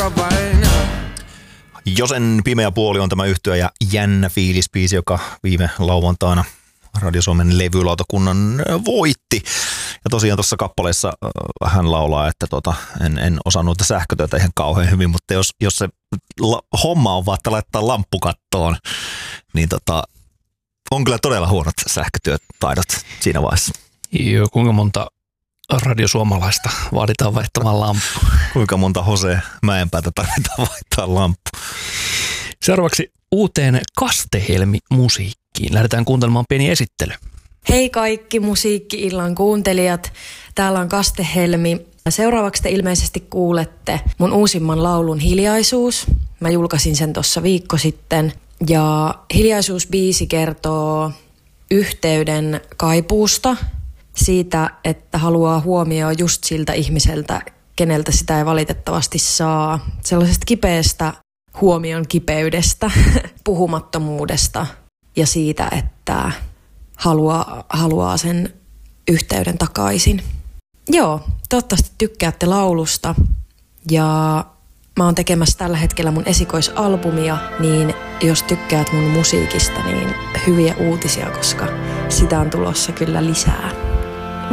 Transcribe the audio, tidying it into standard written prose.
Josen pimeä puoli on tämä yhtye ja Jännä fiilis-biisi, joka viime lauantaina Radio Suomen levylautakunnan voitti. Ja tosiaan tuossa kappaleessa hän laulaa, että en osannut sähkötyötä ihan kauhean hyvin, mutta jos se homma on vaan, että laittaa lamppu kattoon, niin on kyllä todella huonot sähkötyötaidot siinä vaiheessa. Joo, kuinka monta radiosuomalaista vaaditaan vaihtamaan lamppu? Kuinka monta Jose Mäenpäätä tarvitaan vaihtaa lamppu? Seuraavaksi uuteen Kastehelmi-musiikkiin. Lähdetään kuuntelemaan pieni esittely. Hei kaikki musiikki-illan kuuntelijat. Täällä on Kastehelmi. Seuraavaksi te ilmeisesti kuulette mun uusimman laulun Hiljaisuus. Mä julkaisin sen tuossa viikko sitten. Ja Hiljaisuus-biisi kertoo yhteyden kaipuusta, siitä, että haluaa huomioon just siltä ihmiseltä, keneltä sitä ei valitettavasti saa. Sellaisesta kipeästä huomion kipeydestä, puhumattomuudesta ja siitä, että haluaa sen yhteyden takaisin. Joo, toivottavasti tykkäätte laulusta ja mä oon tekemässä tällä hetkellä mun esikoisalbumia, niin jos tykkäät mun musiikista, niin hyviä uutisia, koska sitä on tulossa kyllä lisää.